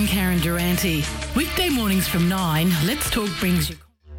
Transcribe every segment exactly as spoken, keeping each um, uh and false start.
Karen Durante. Weekday mornings from nine, Let's Talk brings you...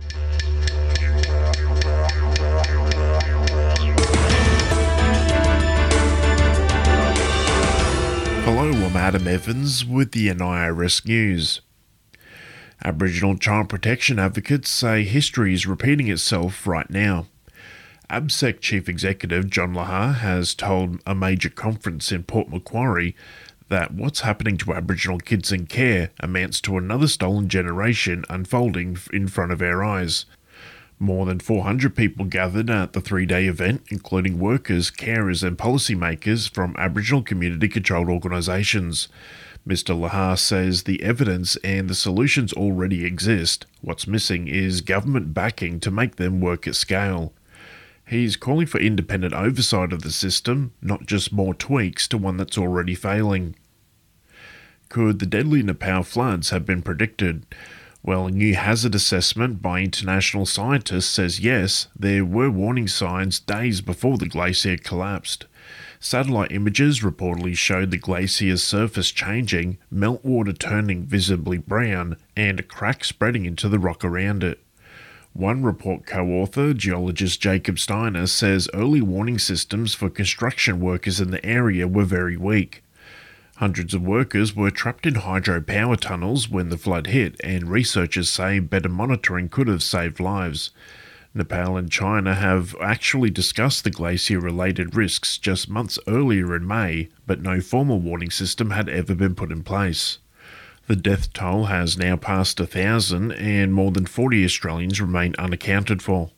Hello, I'm Adam Evans with the N I R S News. Aboriginal child protection advocates say history is repeating itself right now. ABSEC Chief Executive John Lahar has told a major conference in Port Macquarie that what's happening to Aboriginal kids in care amounts to another stolen generation unfolding in front of our eyes. More than four hundred people gathered at the three-day event, including workers, carers and policymakers from Aboriginal community-controlled organisations. Mister Lahar says the evidence and the solutions already exist. What's missing is government backing to make them work at scale. He's calling for independent oversight of the system, not just more tweaks to one that's already failing. Could the deadly Nepal floods have been predicted? Well, a new hazard assessment by international scientists says yes, there were warning signs days before the glacier collapsed. Satellite images reportedly showed the glacier's surface changing, meltwater turning visibly brown, and a crack spreading into the rock around it. One report co-author, geologist Jacob Steiner, says early warning systems for construction workers in the area were very weak. Hundreds of workers were trapped in hydropower tunnels when the flood hit, and researchers say better monitoring could have saved lives. Nepal and China have actually discussed the glacier-related risks just months earlier in May, but no formal warning system had ever been put in place. The death toll has now passed a thousand, and more than forty Australians remain unaccounted for.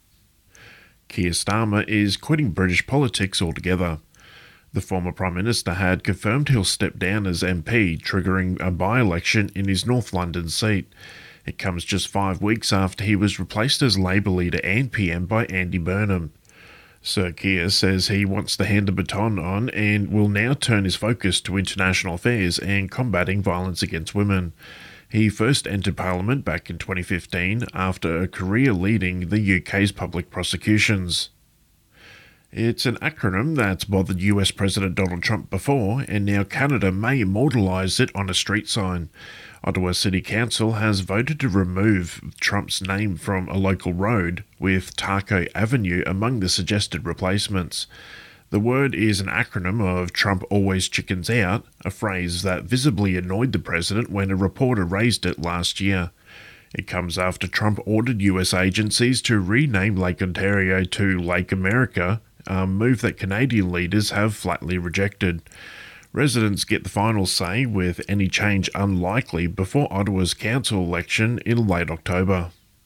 Keir Starmer is quitting British politics altogether. The former Prime Minister had confirmed he'll step down as M P, triggering a by-election in his North London seat. It comes just five weeks after he was replaced as Labour leader and P M by Andy Burnham. Sir Keir says he wants to hand the baton on and will now turn his focus to international affairs and combating violence against women. He first entered Parliament back in twenty fifteen after a career leading the U K's public prosecutions. It's an acronym that's bothered U S President Donald Trump before, and now Canada may immortalise it on a street sign. Ottawa City Council has voted to remove Trump's name from a local road, with Taco Avenue among the suggested replacements. The word is an acronym of Trump always chickens out, a phrase that visibly annoyed the president when a reporter raised it last year. It comes after Trump ordered U S agencies to rename Lake Ontario to Lake America, a move that Canadian leaders have flatly rejected. Residents get the final say, with any change unlikely before Ottawa's council election in late October.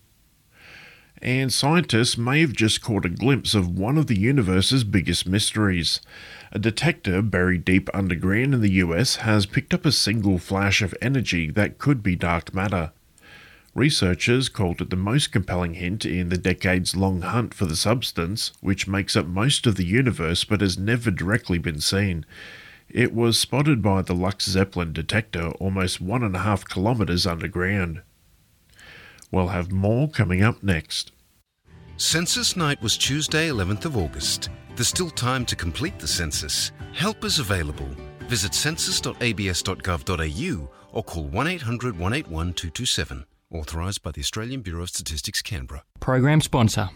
And scientists may have just caught a glimpse of one of the universe's biggest mysteries. A detector buried deep underground in the U S has picked up a single flash of energy that could be dark matter. Researchers called it the most compelling hint in the decades-long hunt for the substance, which makes up most of the universe but has never directly been seen. It was spotted by the Lux Zeppelin detector almost one and a half kilometres underground. We'll have more coming up next. Census night was Tuesday, eleventh of August. There's still time to complete the census. Help is available. Visit census dot a b s dot gov dot a u or call one eight hundred one eight one two two seven. Authorised by the Australian Bureau of Statistics, Canberra. Program sponsor.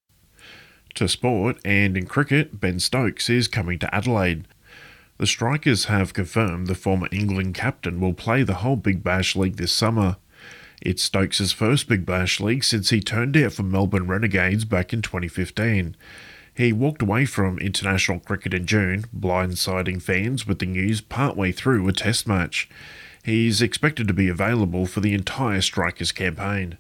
To sport, and in cricket, Ben Stokes is coming to Adelaide. The Strikers have confirmed the former England captain will play the whole Big Bash League this summer. It's Stokes' first Big Bash League since he turned out for Melbourne Renegades back in twenty fifteen. He walked away from international cricket in June, blindsiding fans with the news partway through a test match. He's expected to be available for the entire Strikers campaign.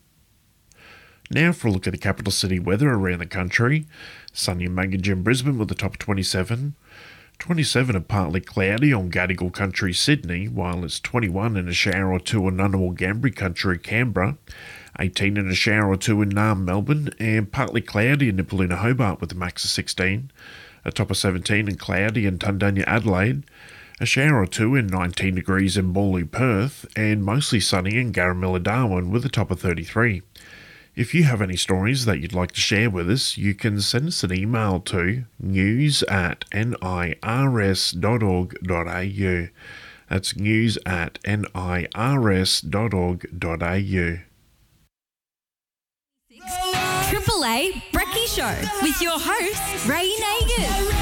Now for a look at the capital city weather around the country. Sunny and Mangajin in Brisbane with a top twenty-seven. twenty-seven and partly cloudy on Gadigal Country, Sydney, while it's twenty-one and a shower or two in Ngunnawal Ngambri Country, Canberra. eighteen and a shower or two in Naarm, Melbourne, and partly cloudy in Nipaluna, Hobart with a max of sixteen. A top of seventeen and cloudy in Tundanya, Adelaide. A shower or two in nineteen degrees in Ballou, Perth, and mostly sunny in Garamilla, Darwin with a top of thirty-three. If you have any stories that you'd like to share with us, you can send us an email to news at nirs dot org dot a u. That's news at nirs dot org dot a u. Triple A Brekkie Show with your host, Ray Nagers.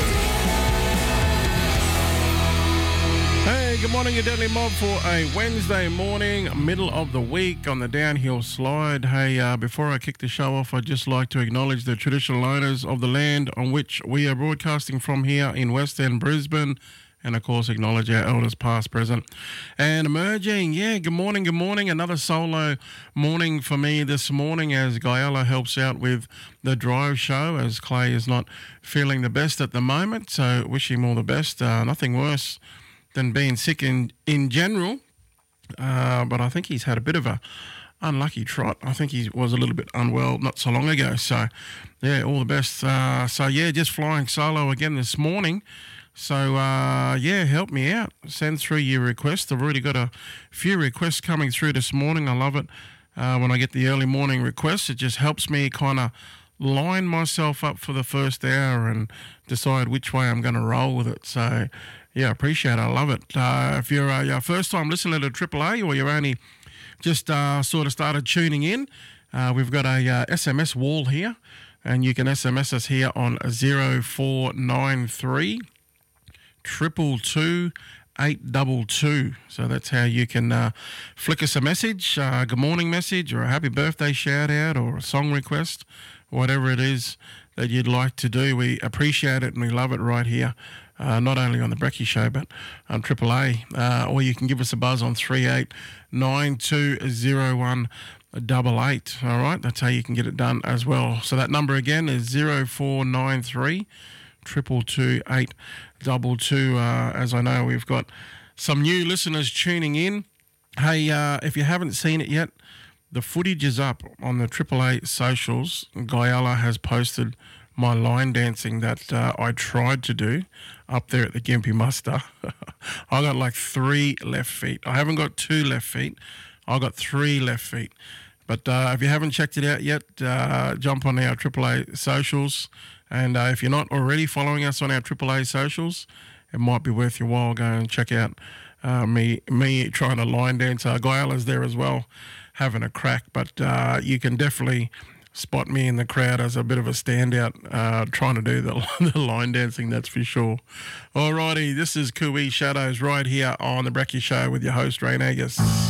Hey, good morning, your Deadly Mob, for a Wednesday morning, middle of the week on the downhill slide. Hey, uh, before I kick the show off, I'd just like to acknowledge the traditional owners of the land on which we are broadcasting from here in West End, Brisbane. And, of course, acknowledge our elders past, present, and emerging. Yeah, good morning, good morning. Another solo morning for me this morning as Guyala helps out with the drive show, as Clay is not feeling the best at the moment. So wish him all the best. Uh, nothing worse than being sick in, in general. Uh, but I think he's had a bit of a unlucky trot. I think he was a little bit unwell not so long ago. So, yeah, all the best. Uh, so, yeah, just flying solo again this morning. So, uh, yeah, help me out. Send through your requests. I've already got a few requests coming through this morning. I love it uh, when I get the early morning requests. It just helps me kind of line myself up for the first hour and decide which way I'm going to roll with it. So, yeah, I appreciate it. I love it. Uh, if you're a uh, first time listener to Triple A, or you're only just uh, sort of started tuning in, uh, we've got a uh, S M S wall here, and you can S M S us here on zero four nine three triple two eight double two. So that's how you can uh, flick us a message, uh, good morning message, or a happy birthday shout out, or a song request, whatever it is that you'd like to do. We appreciate it and we love it right here, uh, not only on the Brekkie Show but on Triple A. Uh, or you can give us a buzz on three eight nine two zero one double eight. All right, that's how you can get it done as well. So that number again is zero four nine three triple two eight double two. Uh, as I know, we've got some new listeners tuning in. Hey, uh, if you haven't seen it yet, the footage is up on the Triple A socials. Guyala has posted my line dancing that uh, I tried to do up there at the Gympie Muster. I got like three left feet. I haven't got two left feet. I got three left feet. But uh, if you haven't checked it out yet, uh, jump on our Triple A socials. And uh, if you're not already following us on our Triple A socials, it might be worth your while going and check out uh, me me trying to line dance. Uh, Guyala's there as well, having a crack. But uh, you can definitely spot me in the crowd as a bit of a standout, uh, trying to do the, the line dancing, that's for sure. Alrighty, this is Kui Shadows right here on the Brekkie Show with your host, Ray Nagers.